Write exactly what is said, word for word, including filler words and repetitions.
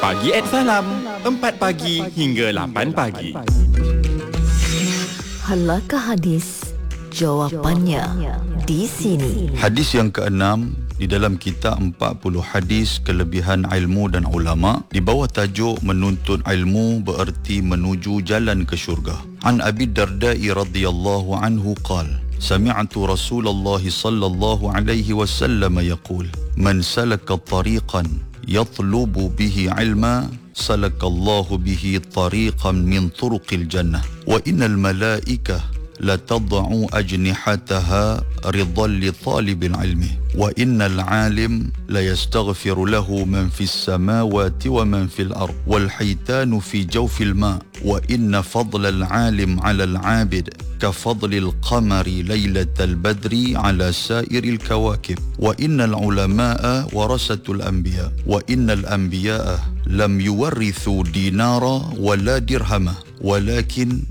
Pagi at Salam, empat pagi hingga lapan pagi. Halakah hadis? Jawapannya di sini. Hadis yang keenam di dalam kitab empat puluh hadis kelebihan ilmu dan ulama, di bawah tajuk menuntut ilmu bererti menuju jalan ke syurga. An Abi Darda radhiyallahu anhu qala sami'tu Rasulullah sallallahu alaihi wasallam yaqul man salaka tariqan yatlubu bihi ilma salakallahu bihi tariqan min turuqil jannah wa innal malaikah لتضع أجنحتها رضا لطالب العلم وإن العالم ليستغفر له من في السماوات ومن في الأرض والحيتان في جوف الماء وإن فضل العالم على العابد كفضل القمر ليلة البدر على سائر الكواكب وإن العلماء ورثة الأنبياء وإن الأنبياء لم يورثوا دينارا ولا درهما ولكن